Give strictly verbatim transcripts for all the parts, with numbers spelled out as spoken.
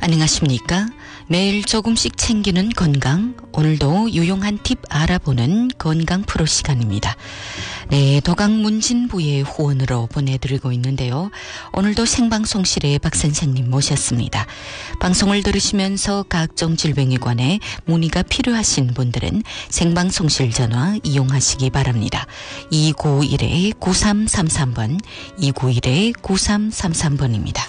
안녕하십니까? 매일 조금씩 챙기는 건강, 오늘도 유용한 팁 알아보는 건강 프로 시간입니다. 네, 도강 문진부의 후원으로 보내드리고 있는데요. 오늘도 생방송실에 박 선생님 모셨습니다. 방송을 들으시면서 각종 질병에 관해 문의가 필요하신 분들은 생방송실 전화 이용하시기 바랍니다. 이구일 구삼삼삼 번, 이구일 구삼삼삼 번입니다.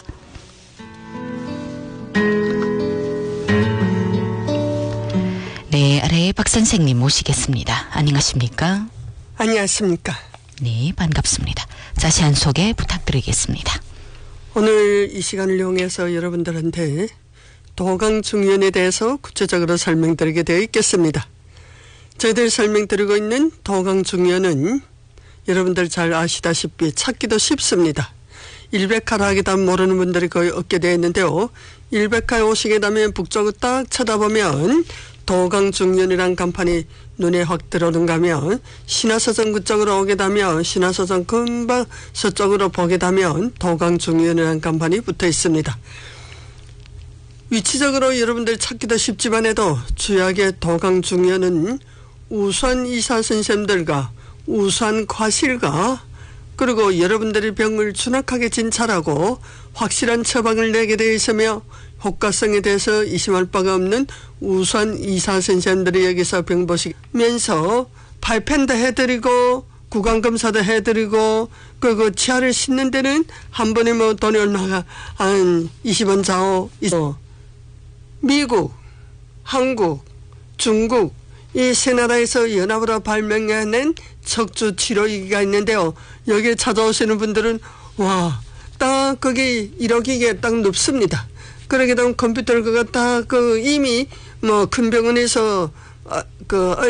네, 아래 박 선생님 모시겠습니다. 안녕하십니까? 안녕하십니까? 네, 반갑습니다. 자세한 소개 부탁드리겠습니다. 오늘 이 시간을 이용해서 여러분들한테 도강중이염에 대해서 구체적으로 설명드리게 되어 있겠습니다. 저희들 설명드리고 있는 도강중이염은 여러분들 잘 아시다시피 찾기도 쉽습니다. 일백화라기다 모르는 분들이 거의 없게 되어 있는데요. 일백화에 오시게 되면 북쪽을 딱 쳐다보면 도강중이염이란 간판이 눈에 확 들어오는가 하면 신화서점 그쪽으로 오게 되면 신화서점 금방 서쪽으로 보게 되면 도강중이염이란 간판이 붙어 있습니다. 위치적으로 여러분들 찾기도 쉽지만 해도 주약의 도강중이염은 우수한 의사 선생님들과 우수한 과실과 그리고 여러분들의 병을 준확하게 진찰하고 확실한 처방을 내게 되어 있으며 효과성에 대해서 의심할 바가 없는 우수한 의사 선생님들이 여기서 병 보시면서 발펜도 해드리고 구강검사도 해드리고 그리고 치아를 씻는 데는 한 번에 뭐 돈이 얼마가 한 이십 원 좌우 있어. 미국, 한국, 중국 이 세 나라에서 연합으로 발명해낸 척추 치료기가 있는데요. 여기에 찾아오시는 분들은 와, 딱 거기 일호기계 딱 눕습니다. 그러게 되면 컴퓨터가 딱 그 이미 뭐 큰 병원에서 그